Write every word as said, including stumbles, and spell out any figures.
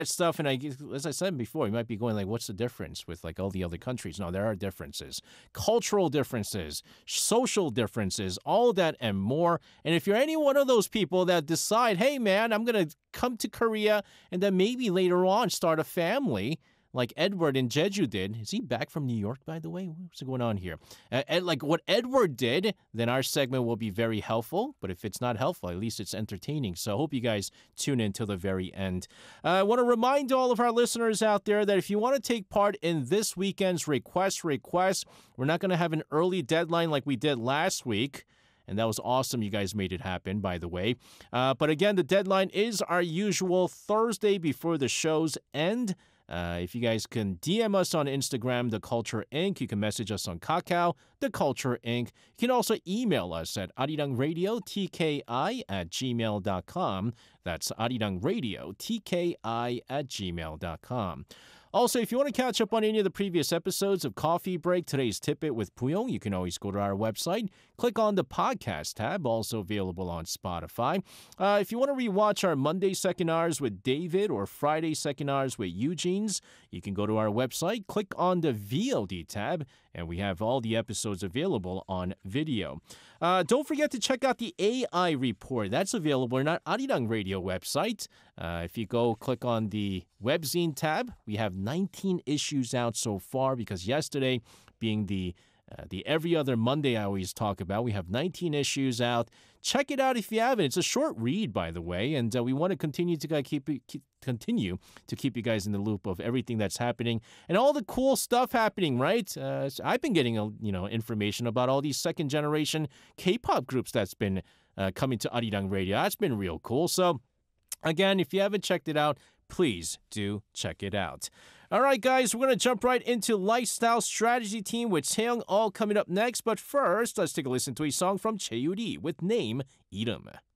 stuff, and I, as I said before, you might be going like, what's the difference with like all the other countries? No, there are differences. Cultural differences, social differences, all that and more. And if you're any one of those people that decide, hey man, I'm going to come to Korea and then maybe later on start a family, like Edward in Jeju did. Is he back from New York, by the way? What's going on here? Uh, Ed, like what Edward did, then our segment will be very helpful. But if it's not helpful, at least it's entertaining. So I hope you guys tune in till the very end. Uh, I want to remind all of our listeners out there that if you want to take part in this weekend's Request Request, we're not going to have an early deadline like we did last week. And that was awesome. You guys made it happen, by the way. Uh, but again, the deadline is our usual Thursday before the show's end. Uh, if you guys can D M us on Instagram, The Culture Incorporated. You can message us on Kakao, The Culture Incorporated. You can also email us at arirangradiotki at gmail dot com. That's arirangradiotki at gmail dot com. Also, if you want to catch up on any of the previous episodes of Coffee Break, today's Tip-It with Puyong, you can always go to our website, click on the podcast tab, also available on Spotify. Uh, if you want to rewatch our Monday Second Hours with David or Friday Second Hours with Eugene's, you can go to our website, click on the V O D tab, and we have all the episodes available on video. Uh, don't forget to check out the A I report. That's available on our Arirang Radio website. Uh, if you go click on the webzine tab, we have nineteen issues out so far because yesterday being the uh, the every other Monday I always talk about, we have nineteen issues out. Check it out if you haven't. It's a short read, by the way, and uh, we want to continue to uh, keep, keep continue to keep you guys in the loop of everything that's happening and all the cool stuff happening, right? Uh, so I've been getting, you know, information about all these second generation K-pop groups that's been uh, coming to Arirang Radio. That's been real cool. So again, if you haven't checked it out, please do check it out. All right, guys, we're going to jump right into Lifestyle Strategy Team with Taeyong all coming up next. But first, let's take a listen to a song from Chae Yuri with Name 이름.